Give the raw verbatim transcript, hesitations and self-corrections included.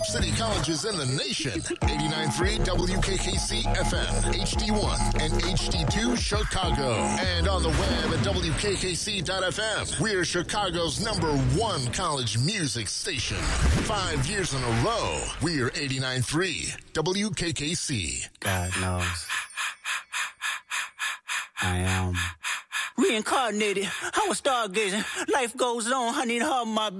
City colleges in the nation. eighty-nine point three W K K C F M, H D one, and H D two Chicago. And on the web at W K K C dot F M. We're Chicago's number one college music station. Five years in a row, we're eighty-nine point three W K K C. God knows. I am. Reincarnated. I was stargazing. Life goes on. I need her in my